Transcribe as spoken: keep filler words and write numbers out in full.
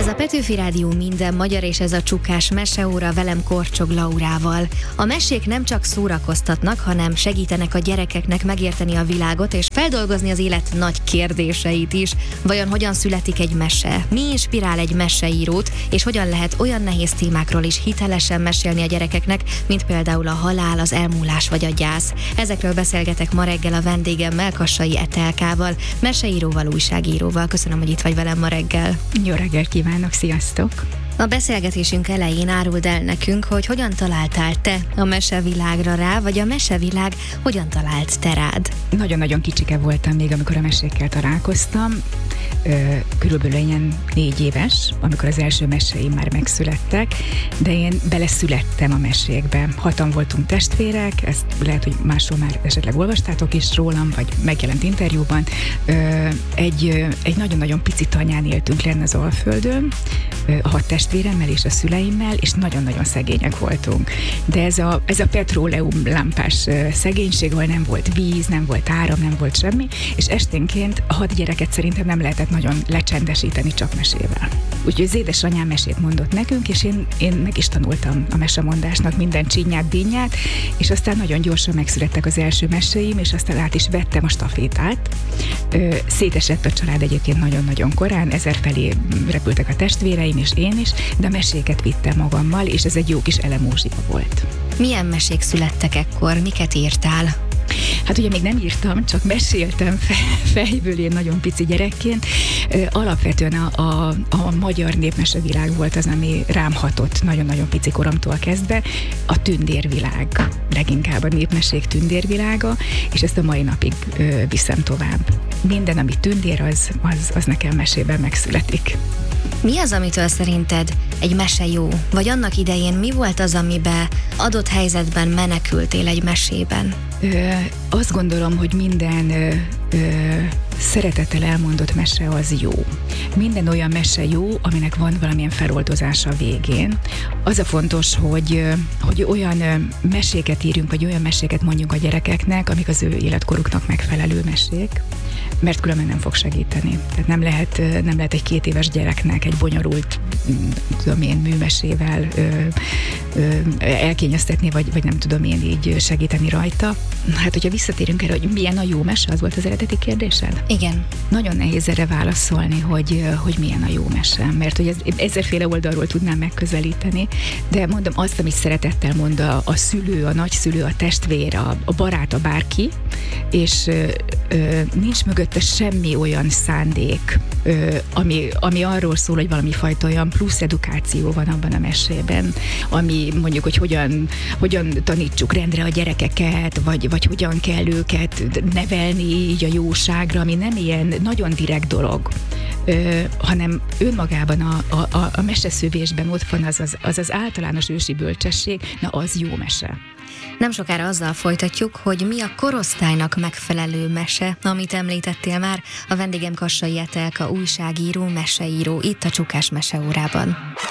a Petőfi Rádió minden magyar, és ez a Csukás meseóra velem Korcsog Laurával. A mesék nem csak szórakoztatnak, hanem segítenek a gyerekeknek megérteni a világot, és feldolgozni az élet nagy kérdéseit is. Vajon hogyan születik egy mese? Mi inspirál egy meseírót, és hogyan lehet olyan nehéz témákról is hitelesen mesélni a gyerekeknek, mint például a halál, az elmúlás vagy a gyász? Ezekről beszélgetek ma reggel a vendégemmel, Kassai Etelkával, meseíróval, újságíróval. Köszönöm, hogy itt vagy velem ma reggel. Jó reggelt kívánok, sziasztok! A beszélgetésünk elején áruld el nekünk, hogy hogyan találtál te a mesevilágra rá, vagy a mesevilág hogyan talált te rád? Nagyon-nagyon kicsike voltam még, amikor a mesékkel találkoztam. Körülbelül ilyen négy éves, amikor az első meseim már megszülettek, de én beleszülettem a mesékbe. Hatan voltunk testvérek, ezt lehet, hogy máshol már esetleg olvastátok is rólam, vagy megjelent interjúban. Egy, egy nagyon-nagyon pici tanyán éltünk lenne az Alföldön, a hat testvéremmel és a szüleimmel, és nagyon-nagyon szegények voltunk. De ez a, ez a petróleum lámpás szegénység, ahol nem volt víz, nem volt áram, nem volt semmi, és esténként a hat gyereket szerintem nem lehetett nagyon lecsendesíteni csak mesével. Úgyhogy az édesanyám mesét mondott nekünk, és én, én meg is tanultam a mesemondásnak minden csinyát, dinnyát, és aztán nagyon gyorsan megszülettek az első meséim, és aztán át is vettem a stafétát. Ö, szétesett a család egyébként nagyon-nagyon korán, ezer felé repültek a testvéreim, és én is, de a meséket vittem magammal, és ez egy jó kis elemózsia volt. Milyen mesék születtek ekkor? Miket írtál? Hát ugye még nem írtam, csak meséltem fejből én nagyon pici gyerekként. Alapvetően a, a, a magyar népmesevilág volt az, ami rám hatott nagyon-nagyon pici koromtól kezdve. A tündérvilág, leginkább a népmesék tündérvilága, és ezt a mai napig ö, viszem tovább. Minden, ami tündér, az, az, az nekem mesében megszületik. Mi az, amitől szerinted egy mese jó? Vagy annak idején mi volt az, amiben adott helyzetben menekültél egy mesében? Ö, azt gondolom, hogy minden ö, ö, szeretettel elmondott mese az jó. Minden olyan mese jó, aminek van valamilyen feloldozása végén. Az a fontos, hogy, hogy olyan meséket írjunk, vagy olyan meséket mondjunk a gyerekeknek, amik az ő életkoruknak megfelelő mesék, mert különben nem fog segíteni. Tehát nem lehet, nem lehet egy két éves gyereknek egy bonyolult, tudom én, műmesével ö, ö, elkényeztetni, vagy, vagy nem tudom én így segíteni rajta. Hát, hogyha visszatérünk erre, hogy milyen a jó mese, az volt az eredeti kérdésed? Igen. Nagyon nehéz erre válaszolni, hogy, hogy milyen a jó mese, mert hogy ez ezerféle oldalról tudnám megközelíteni, de mondom azt, amit szeretettel mond a, a szülő, a nagyszülő, a testvér, a, a barát, a bárki, és ö, ö, nincs mögötte semmi olyan szándék, ö, ami, ami arról szól, hogy valami fajta olyan plusz edukáció van abban a mesében, ami mondjuk, hogy hogyan, hogyan tanítsuk rendre a gyerekeket, vagy, vagy hogyan kell őket nevelni így a jóságra, ami nem ilyen nagyon direkt dolog, ö, hanem önmagában a, a, a, a meseszövésben ott van az az, az az általános ősi bölcsesség, na az jó mese. Nem sokára azzal folytatjuk, hogy mi a korosztálynak megfelelő mese, amit említettél már. A vendégem Kassai Etelka, újságíró, meseíró, itt a Csukás meseórában.